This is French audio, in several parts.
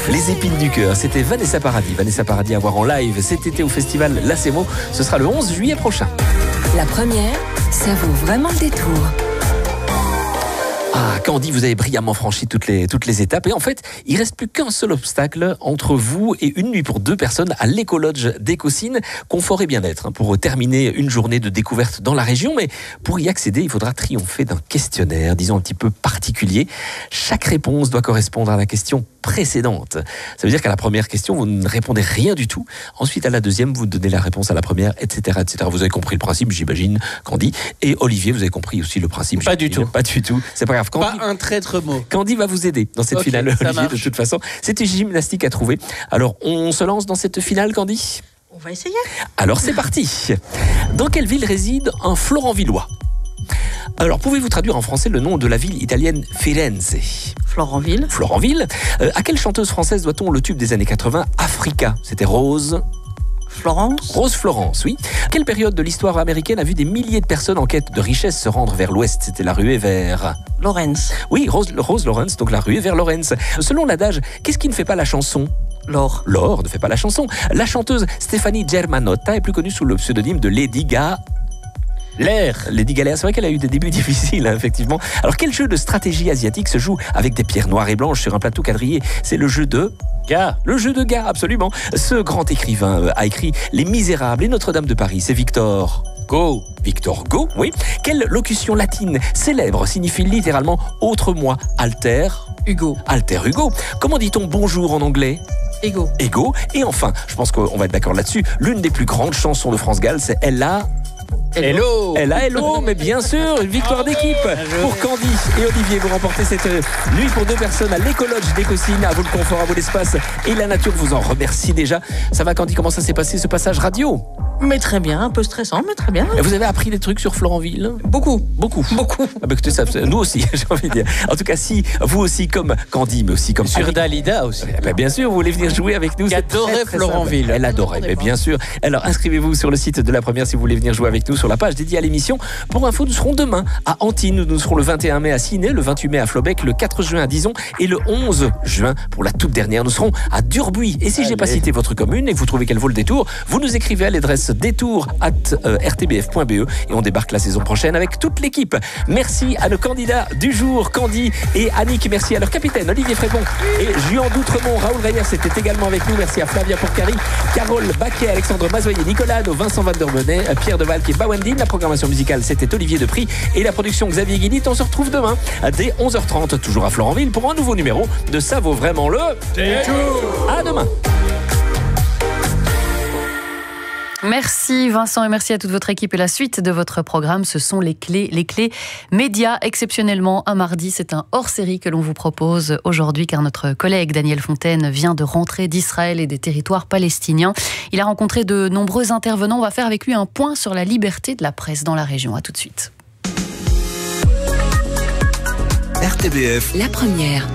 Les épines du cœur, c'était Vanessa Paradis. Vanessa Paradis à voir en live cet été au festival Lacemo. Ce sera le 11 juillet prochain. La première, ça vaut vraiment le détour. Ah, Candy, vous avez brillamment franchi toutes les étapes. Et en fait, il reste plus qu'un seul obstacle entre vous et une nuit pour 2 personnes à l'éco-lodge d'Écosine, confort et bien-être, pour terminer une journée de découverte dans la région. Mais pour y accéder, il faudra triompher d'un questionnaire, disons un petit peu particulier. Chaque réponse doit correspondre à la question précédente. Ça veut dire qu'à la première question, vous ne répondez rien du tout. Ensuite, à la deuxième, vous donnez la réponse à la première, etc., etc. Vous avez compris le principe, j'imagine, Candy. Et Olivier, vous avez compris aussi le principe. Pas du tout. Pas du tout. C'est pas grave. Candy, pas un traître mot. Candy va vous aider dans cette finale, Olivier, marche. de toute façon. C'était gymnastique à trouver. Alors, on se lance dans cette finale, Candy ? On va essayer. Alors, c'est parti. Dans quelle ville réside un Florenvillois ? Alors, pouvez-vous traduire en français le nom de la ville italienne Firenze ? Florenville. Florenville. À quelle chanteuse française doit-on le tube des années 80, Africa ? C'était Rose Florence, oui. Quelle période de l'histoire américaine a vu des milliers de personnes en quête de richesse se rendre vers l'ouest ? C'était la ruée vers... Lawrence. Oui, Rose Lawrence, donc la ruée vers Lawrence. Selon l'adage, qu'est-ce qui ne fait pas la chanson ? L'or. L'or ne fait pas la chanson. La chanteuse Stéphanie Germanotta est plus connue sous le pseudonyme de Lady Gaga. Lady Gaga, c'est vrai qu'elle a eu des débuts difficiles, effectivement. Alors, quel jeu de stratégie asiatique se joue avec des pierres noires et blanches sur un plateau quadrillé ? C'est le jeu de... Le jeu de Ga, absolument. Ce grand écrivain a écrit Les Misérables et Notre-Dame de Paris. C'est Victor Hugo, oui. Quelle locution latine célèbre signifie littéralement « autre moi » ? Alter Hugo. Comment dit-on bonjour en anglais ? Ego. Et enfin, je pense qu'on va être d'accord là-dessus, l'une des plus grandes chansons de France Gall, c'est Ella... Hello, mais bien sûr, une victoire d'équipe pour Candy et Olivier. Vous remportez cette nuit pour 2 personnes à l'éco-lodge d'Écosine. À vous le confort, à vous l'espace et la nature vous en remercie déjà. Ça va, Candy, comment ça s'est passé ce passage radio ? Mais très bien, un peu stressant, mais très bien. Et vous avez appris des trucs sur Florenville ? Beaucoup. Ah bah écoutez, ça, nous aussi, j'ai envie de dire. En tout cas, si vous aussi, comme Candy, mais aussi comme sur Dalida aussi. Bah bien sûr, vous voulez venir jouer avec nous. Qui adorait Florenville. Elle adorait, mais bien sûr. Alors inscrivez-vous sur le site de la première si vous voulez venir jouer avec nous sur la page dédiée à l'émission. Pour info, nous serons demain à Antibes, nous serons le 21 mai à Ciney, le 28 mai à Flobec, le 4 juin à Dizon et le 11 juin pour la toute dernière, nous serons à Durbuy. Et si j'ai pas cité votre commune et que vous trouvez qu'elle vaut le détour, vous nous écrivez à l'adresse détour@rtbf.be et on débarque la saison prochaine avec toute l'équipe. Merci à nos candidats du jour, Candy et Annick. Merci à leur capitaine Olivier Frépon et Juan Doutremont. Raoul Reyer, c'était également avec nous. Merci à Flavia Porcari, Carole Baquet, Alexandre Mazoyer, Nicolas Hano, Vincent Van der Bonnet, Pierre Deval et Bawendine. La programmation musicale, c'était Olivier Depry et la production Xavier Guillit. On se retrouve demain dès 11h30, toujours à Florenville, pour un nouveau numéro de Ça vaut vraiment le détour. À demain. Merci Vincent et merci à toute votre équipe. Et la suite de votre programme, ce sont les clés médias. Exceptionnellement, un mardi, c'est un hors-série que l'on vous propose aujourd'hui car notre collègue Daniel Fontaine vient de rentrer d'Israël et des territoires palestiniens. Il a rencontré de nombreux intervenants. On va faire avec lui un point sur la liberté de la presse dans la région. À tout de suite. RTBF, la première.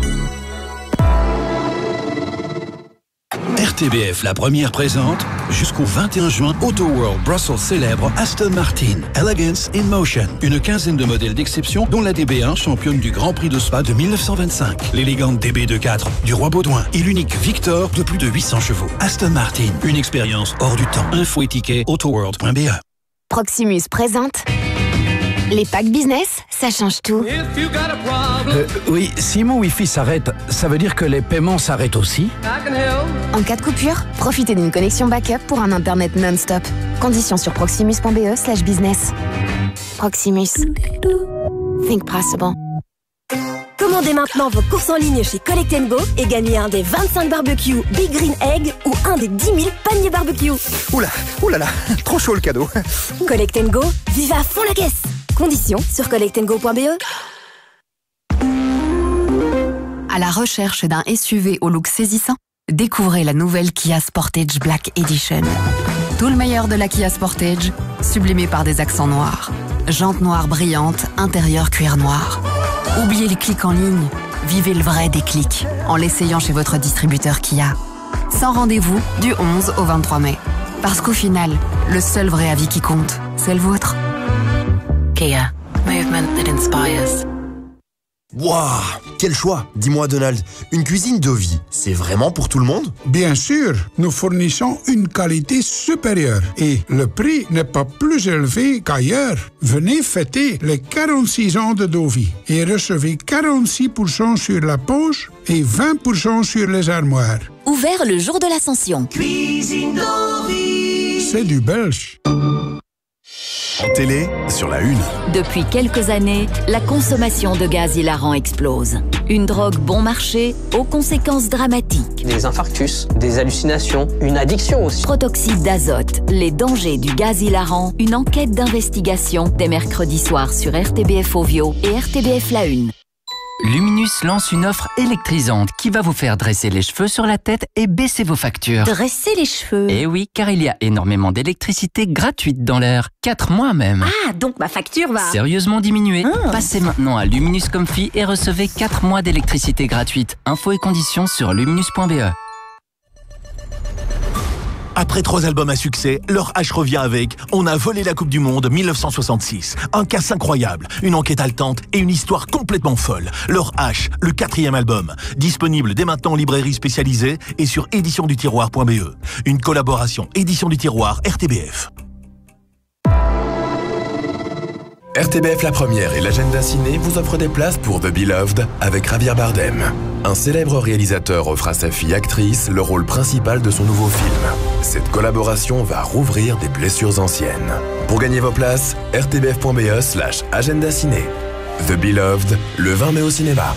RTBF, la première présente, jusqu'au 21 juin, Auto World Brussels célèbre Aston Martin, Elegance in Motion. Une quinzaine de modèles d'exception, dont la DB1, championne du Grand Prix de Spa de 1925, l'élégante DB24 du Roi Baudouin et l'unique Victor de plus de 800 chevaux. Aston Martin, une expérience hors du temps. Info et tickets, autoworld.be. Proximus présente les packs business, ça change tout. Oui, si mon Wi-Fi s'arrête, ça veut dire que les paiements s'arrêtent aussi ? En cas de coupure, profitez d'une connexion backup pour un internet non-stop. Conditions sur proximus.be/business. Proximus. Think possible. Commandez maintenant vos courses en ligne chez Collect & Go et gagnez un des 25 barbecues Big Green Egg ou un des 10 000 paniers barbecue. Oulala, trop chaud le cadeau. Collect & Go, vive à fond la caisse. Conditions sur collectandgo.be. À la recherche d'un SUV au look saisissant, découvrez la nouvelle Kia Sportage Black Edition. Tout le meilleur de la Kia Sportage, sublimé par des accents noirs. Jantes noires brillantes, intérieur cuir noir. Oubliez le clic en ligne, vivez le vrai déclic en l'essayant chez votre distributeur Kia. Sans rendez-vous du 11 au 23 mai. Parce qu'au final, le seul vrai avis qui compte, c'est le vôtre. Kia. Movement that inspires. Waouh, quel choix! Dis-moi Donald, une cuisine Dovie, c'est vraiment pour tout le monde? Bien sûr, nous fournissons une qualité supérieure et le prix n'est pas plus élevé qu'ailleurs. Venez fêter les 46 ans de Dovie et recevez 46% sur la poche et 20% sur les armoires. Ouvert le jour de l'Ascension. Cuisine Dovie, c'est du belge. En télé, sur la une. Depuis quelques années, la consommation de gaz hilarant explose. Une drogue bon marché aux conséquences dramatiques. Des infarctus, des hallucinations, une addiction aussi. Protoxyde d'azote, les dangers du gaz hilarant, une enquête d'investigation dès mercredi soir sur RTBF Ovio et RTBF La Une. Luminus lance une offre électrisante qui va vous faire dresser les cheveux sur la tête et baisser vos factures. Dresser les cheveux? Eh oui, car il y a énormément d'électricité gratuite dans l'air. 4 mois même. Ah, donc ma facture va... Sérieusement diminuer. Passez maintenant à Luminus Comfy et recevez 4 mois d'électricité gratuite. Infos et conditions sur luminus.be. Après 3 albums à succès, leur H revient avec « On a volé la Coupe du Monde 1966 ». Un casse incroyable, une enquête haletante et une histoire complètement folle. Leur H, le 4e album, disponible dès maintenant en librairie spécialisée et sur éditiondutiroir.be. Une collaboration Édition du Tiroir RTBF. RTBF La Première et l'Agenda Ciné vous offrent des places pour The Beloved avec Javier Bardem. Un célèbre réalisateur offre à sa fille actrice le rôle principal de son nouveau film. Cette collaboration va rouvrir des blessures anciennes. Pour gagner vos places, rtbf.be/agenda ciné. The Beloved, le 20 mai au cinéma.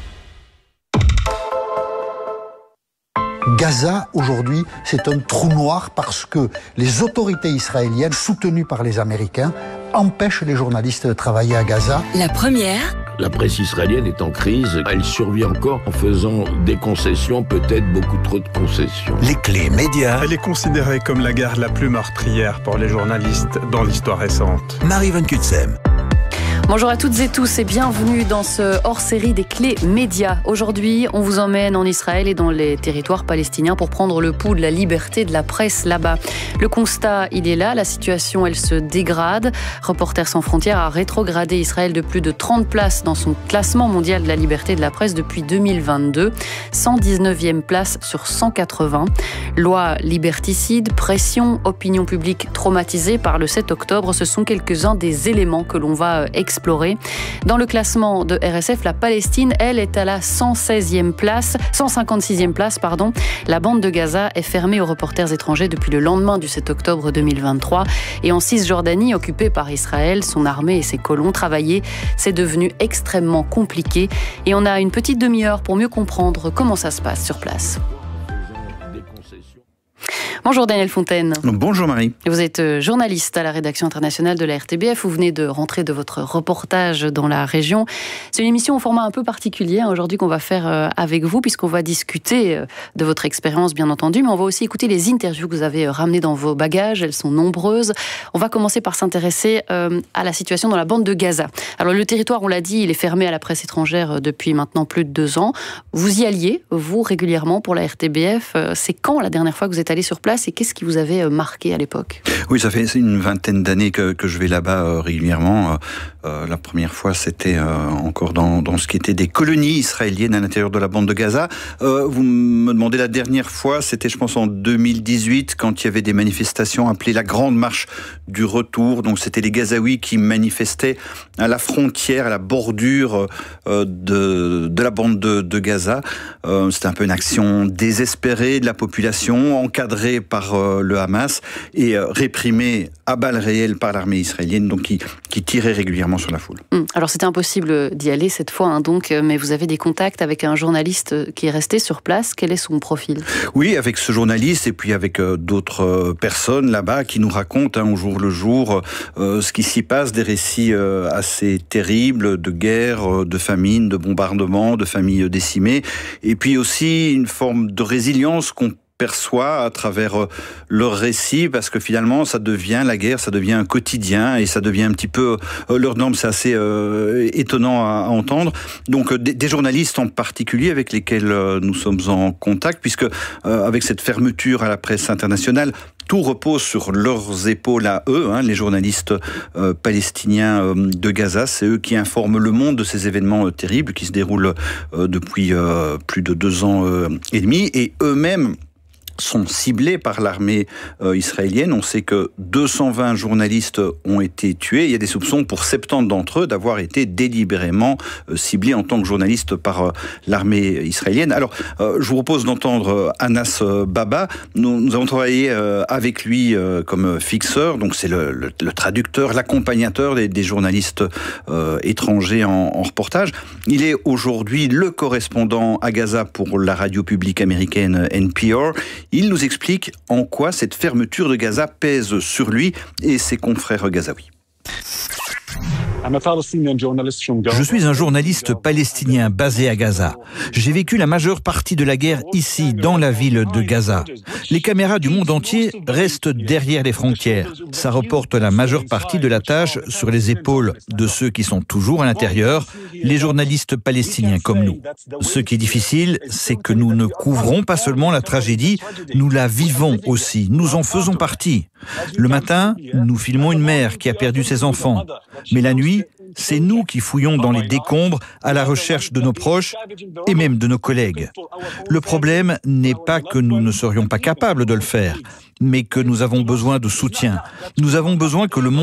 Gaza, aujourd'hui, c'est un trou noir parce que les autorités israéliennes, soutenues par les Américains, empêchent les journalistes de travailler à Gaza. La première. La presse israélienne est en crise. Elle survit encore en faisant des concessions, peut-être beaucoup trop de concessions. Les clés médias. Elle est considérée comme la guerre la plus meurtrière pour les journalistes dans l'histoire récente. Marie Van Kutsem. Bonjour à toutes et tous et bienvenue dans ce hors-série des clés médias. Aujourd'hui, on vous emmène en Israël et dans les territoires palestiniens pour prendre le pouls de la liberté de la presse là-bas. Le constat, il est là, la situation, elle se dégrade. Reporters sans frontières a rétrogradé Israël de plus de 30 places dans son classement mondial de la liberté de la presse depuis 2022. 119e place sur 180. Loi liberticide, pression, opinion publique traumatisée par le 7 octobre, ce sont quelques-uns des éléments que l'on va explorer. Dans le classement de RSF, la Palestine, elle, est à la 156e place. La bande de Gaza est fermée aux reporters étrangers depuis le lendemain du 7 octobre 2023. Et en Cisjordanie, occupée par Israël, son armée et ses colons, travailler, c'est devenu extrêmement compliqué. Et on a une petite demi-heure pour mieux comprendre comment ça se passe sur place. Bonjour Daniel Fontaine. Bonjour Marie. Vous êtes journaliste à la rédaction internationale de la RTBF. Vous venez de rentrer de votre reportage dans la région. C'est une émission au format un peu particulier aujourd'hui qu'on va faire avec vous, puisqu'on va discuter de votre expérience bien entendu, mais on va aussi écouter les interviews que vous avez ramenées dans vos bagages. Elles sont nombreuses. On va commencer par s'intéresser à la situation dans la bande de Gaza. Alors le territoire, on l'a dit, il est fermé à la presse étrangère depuis maintenant plus de 2 ans. Vous y alliez, vous, régulièrement pour la RTBF. C'est quand la dernière fois que vous êtes allé sur place et qu'est-ce qui vous avait marqué à l'époque? Oui, ça fait une vingtaine d'années que je vais là-bas régulièrement. La première fois, c'était encore dans ce qui était des colonies israéliennes à l'intérieur de la bande de Gaza. Vous me demandez la dernière fois, c'était je pense en 2018, quand il y avait des manifestations appelées la Grande Marche du Retour. Donc c'était les Gazaouis qui manifestaient à la frontière, à la bordure de la bande de Gaza. C'était un peu une action désespérée de la population, encadrée par le Hamas et réprimée à balles réelles par l'armée israélienne, donc qui tirait régulièrement sur la foule. Alors c'était impossible d'y aller cette fois, donc, mais vous avez des contacts avec un journaliste qui est resté sur place. Quel est son profil? Oui, avec ce journaliste et puis avec d'autres personnes là-bas qui nous racontent au jour le jour ce qui s'y passe, des récits assez terribles de guerre, de famine, de bombardements, de familles décimées, et puis aussi une forme de résilience qu'on perçoit à travers leur récit, parce que finalement ça devient la guerre, ça devient un quotidien et ça devient un petit peu leur norme. C'est assez étonnant à entendre. Donc des journalistes en particulier avec lesquels nous sommes en contact, puisque avec cette fermeture à la presse internationale, Tout repose sur leurs épaules à eux, les journalistes palestiniens de Gaza. C'est eux qui informent le monde de ces événements terribles qui se déroulent depuis plus de 2 ans et demi. Et eux-mêmes sont ciblés par l'armée israélienne. On sait que 220 journalistes ont été tués. Il y a des soupçons pour 70 d'entre eux d'avoir été délibérément ciblés en tant que journalistes par l'armée israélienne. Alors, je vous propose d'entendre Anas Baba. Nous avons travaillé avec lui comme fixeur, donc c'est le traducteur, l'accompagnateur des journalistes étrangers en reportage. Il est aujourd'hui le correspondant à Gaza pour la radio publique américaine NPR. Il nous explique en quoi cette fermeture de Gaza pèse sur lui et ses confrères gazaouis. Je suis un journaliste palestinien basé à Gaza. J'ai vécu la majeure partie de la guerre ici, dans la ville de Gaza. Les caméras du monde entier restent derrière les frontières. Ça reporte la majeure partie de la tâche sur les épaules de ceux qui sont toujours à l'intérieur, les journalistes palestiniens comme nous. Ce qui est difficile, c'est que nous ne couvrons pas seulement la tragédie, nous la vivons aussi, nous en faisons partie. Le matin, nous filmons une mère qui a perdu ses enfants. Mais la nuit, c'est nous qui fouillons dans les décombres à la recherche de nos proches et même de nos collègues. Le problème n'est pas que nous ne serions pas capables de le faire, mais que nous avons besoin de soutien. Nous avons besoin que le monde